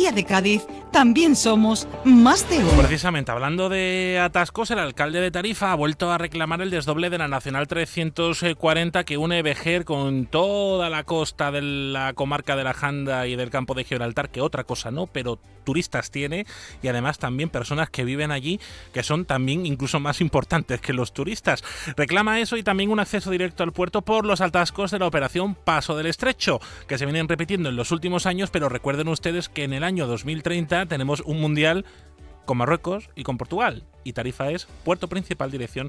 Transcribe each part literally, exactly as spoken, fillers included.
Bahía de Cádiz también somos más de uno. Precisamente, hablando de atascos, el alcalde de Tarifa ha vuelto a reclamar el desdoble de la Nacional trescientos cuarenta que une Vejer con toda la costa de la comarca de la Janda y del campo de Gibraltar, que otra cosa no, pero turistas tiene, y además también personas que viven allí, que son también incluso más importantes que los turistas. Reclama eso y también un acceso directo al puerto por los atascos de la operación Paso del Estrecho, que se vienen repitiendo en los últimos años, pero recuerden ustedes que en el año dos mil treinta tenemos un mundial con Marruecos y con Portugal, y Tarifa es puerto principal, dirección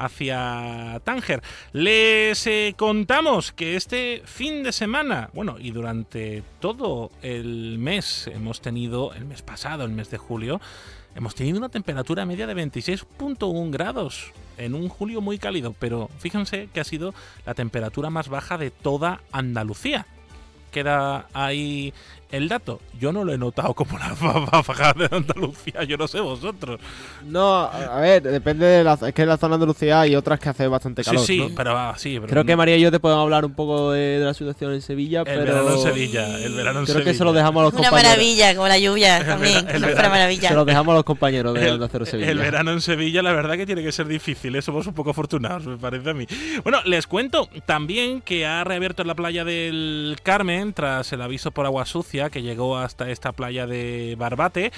hacia Tánger. Les eh, contamos que este fin de semana, bueno, y durante todo el mes hemos tenido, el mes pasado, el mes de julio, hemos tenido una temperatura media de veintiséis punto uno grados en un julio muy cálido, pero fíjense que ha sido la temperatura más baja de toda Andalucía. Queda ahí el dato. Yo no lo he notado como la baja de Andalucía, yo no sé vosotros. No, a ver, depende de la... Es que en la zona de Andalucía hay otras que hace bastante calor, Sí, sí, ¿no? pero ah, sí. Pero Creo no. que María y yo te podemos hablar un poco de, de la situación en Sevilla, El pero... verano en Sevilla, el verano en Creo Sevilla. que se lo dejamos a los Una compañeros. maravilla, como la lluvia El también. vera- el Una verano- maravilla. Se los dejamos a los compañeros de El, Onda Cero Sevilla. el verano en Sevilla, la verdad que tiene que ser difícil, ¿eh? Somos un poco afortunados, me parece a mí. Bueno, les cuento también que ha reabierto la playa del Carmen tras el aviso por agua sucia que llegó hasta esta playa de Barbate,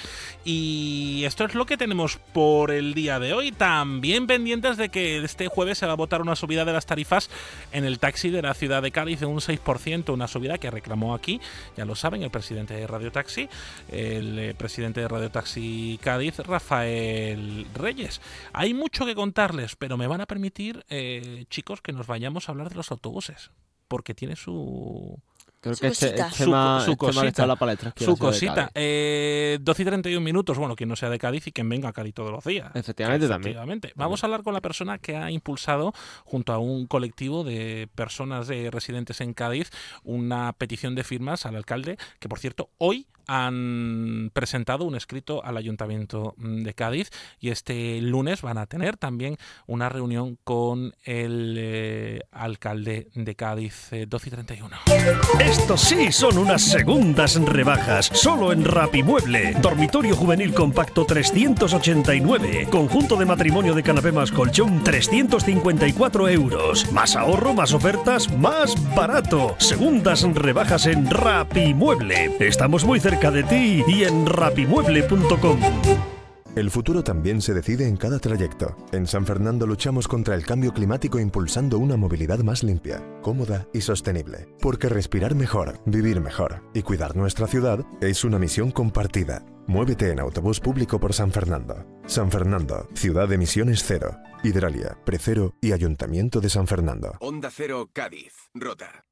y esto es lo que tenemos por el día de hoy. También pendientes de que este jueves se va a votar una subida de las tarifas en el taxi de la ciudad de Cádiz de un seis por ciento, una subida que reclamó aquí, ya lo saben, el presidente de Radio Taxi, el eh, presidente de Radio Taxi Cádiz, Rafael Reyes. Hay mucho que contarles, pero me van a permitir, eh, chicos, que nos vayamos a hablar de los autobuses, porque tiene su... Creo Su que este, cosita. este Su- tema, su este tema cosita. está en la palestra. Su cosita. Eh, doce y treinta y un minutos. Bueno, quien no sea de Cádiz y quien venga a Cádiz todos los días. Efectivamente, también. Efectivamente. Vamos a hablar con la persona que ha impulsado, junto a un colectivo de personas eh, residentes en Cádiz, una petición de firmas al alcalde, que por cierto, hoy han presentado un escrito al Ayuntamiento de Cádiz, y este lunes van a tener también una reunión con el eh, alcalde de Cádiz, eh, doce y treinta y uno. Estos sí son unas segundas rebajas, solo en Rapimueble. Dormitorio juvenil compacto trescientos ochenta y nueve. Conjunto de matrimonio de canapé más colchón trescientos cincuenta y cuatro euros. Más ahorro, más ofertas, más barato. Segundas rebajas en Rapimueble. Estamos muy cerca de ti y en rapimueble punto com. El futuro también se decide en cada trayecto. En San Fernando luchamos contra el cambio climático impulsando una movilidad más limpia, cómoda y sostenible. Porque respirar mejor, vivir mejor y cuidar nuestra ciudad es una misión compartida. Muévete en autobús público por San Fernando. San Fernando, ciudad de emisiones cero. Hidralia, Precero y Ayuntamiento de San Fernando. Onda Cero Cádiz, Rota.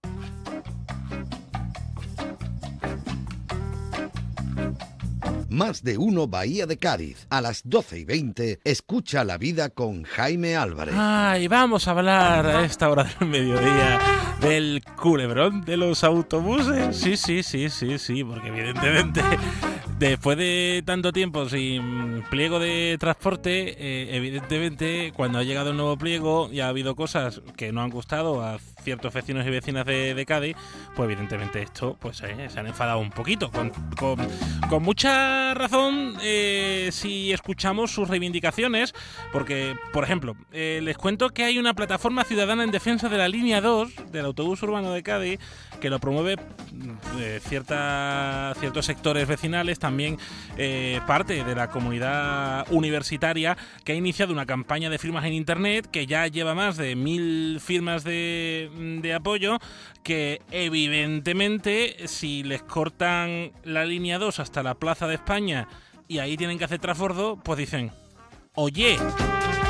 Más de uno Bahía de Cádiz. A las doce y veinte, escucha la vida con Jaime Álvarez. Ay, vamos a hablar a esta hora del mediodía del culebrón de los autobuses. Sí, sí, sí, sí, sí, porque evidentemente después de tanto tiempo sin pliego de transporte, eh, evidentemente cuando ha llegado el nuevo pliego y ha habido cosas que no han gustado a ciertos vecinos y vecinas de, de Cádiz, pues evidentemente esto pues eh, se han enfadado un poquito, con, con, con mucha razón eh, si escuchamos sus reivindicaciones, porque, por ejemplo, eh, les cuento que hay una plataforma ciudadana en defensa de la línea dos del autobús urbano de Cádiz, que lo promueve eh, cierta, ciertos sectores vecinales, también eh, parte de la comunidad universitaria, que ha iniciado una campaña de firmas en internet que ya lleva más de mil firmas de, de apoyo, que evidentemente si les cortan la línea dos hasta la Plaza de España y ahí tienen que hacer transbordo, pues dicen, oye,